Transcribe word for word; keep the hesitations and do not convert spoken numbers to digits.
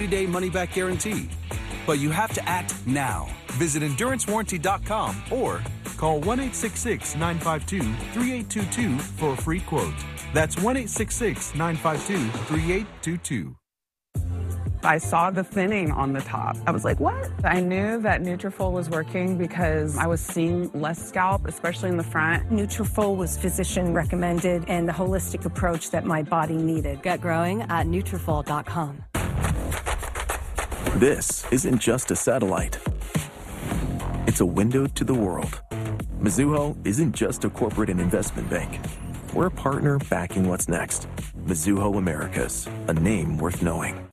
day money-back guarantee. But you have to act now. Visit endurance warranty dot com or call one eight six six, nine five two, three eight two two for a free quote. That's one eight six six, nine five two, three eight two two. I saw the thinning on the top. I was like, what? I knew that Nutrafol was working because I was seeing less scalp, especially in the front. Nutrafol was physician recommended and the holistic approach that my body needed. Get growing at Nutrafol dot com. This isn't just a satellite. It's a window to the world. Mizuho isn't just a corporate and investment bank. We're a partner backing what's next. Mizuho Americas, a name worth knowing.